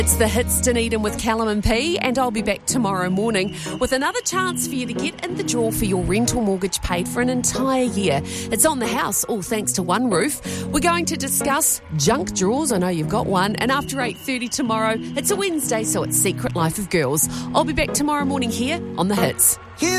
It's the Hits Dunedin with Callum and P, and I'll be back tomorrow morning with another chance for you to get in the draw for your rental mortgage paid for an entire year. It's on the house, all thanks to One Roof. We're going to discuss junk drawers, I know you've got one, and after 8:30 tomorrow, it's a Wednesday, so it's Secret Life of Girls. I'll be back tomorrow morning here on The Hits.